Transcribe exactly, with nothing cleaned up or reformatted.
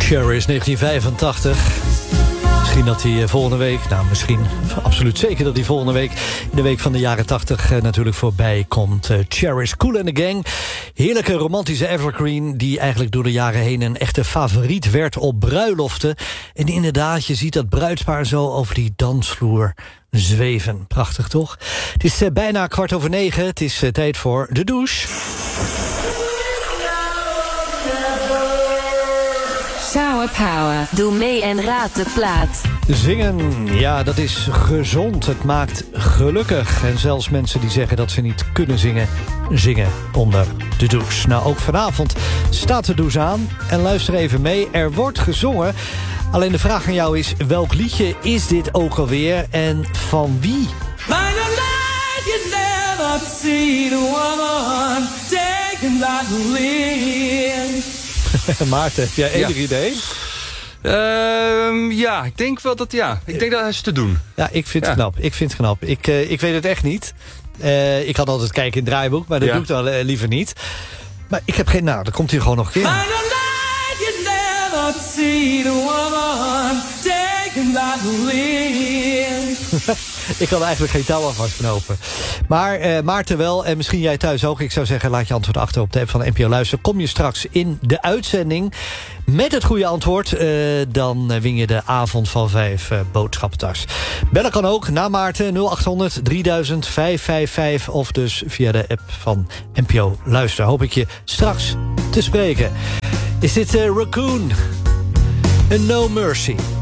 Cher is negentien vijfentachtig. Misschien dat hij volgende week, nou misschien, absoluut zeker dat hij volgende week... in de week van de jaren tachtig uh, natuurlijk voorbij komt. Uh, Cher is Kool and the Gang. Heerlijke romantische evergreen die eigenlijk door de jaren heen... een echte favoriet werd op bruiloften. En inderdaad, je ziet dat bruidspaar zo over die dansvloer zweven. Prachtig, toch? Het is uh, bijna kwart over negen. Het is uh, tijd voor de douche. Shower Power. Doe mee en raad de plaat. Zingen, ja, dat is gezond. Het maakt gelukkig. En zelfs mensen die zeggen dat ze niet kunnen zingen... zingen onder de douche. Nou, ook vanavond staat de douche aan. En luister even mee, er wordt gezongen. Alleen de vraag aan jou is... welk liedje is dit ook alweer en van wie? Maarten, heb jij enig ja. idee? Uh, ja, ik denk wel dat, ja. Ik denk dat hij is te doen. Ja, ik vind het ja. knap. Ik vind het knap. Ik, uh, ik weet het echt niet. Uh, ik had altijd kijken in het draaiboek, maar dat ja. doe ik dan uh, liever niet. Maar ik heb geen... Nou, dan komt hij gewoon nog een keer. Ik had eigenlijk geen touw aan vastknopen. Maar uh, Maarten wel, en misschien jij thuis ook. Ik zou zeggen, laat je antwoord achter op de app van N P O Luister. Kom je straks in de uitzending met het goede antwoord... Uh, dan win je de avond van vijf uh, boodschappentas. Bellen kan ook na Maarten nul acht honderd drieduizend vijfhonderdvijfenvijftig... of dus via de app van N P O Luister. Hoop ik je straks te spreken. Is dit uh, Raccoon? A No Mercy.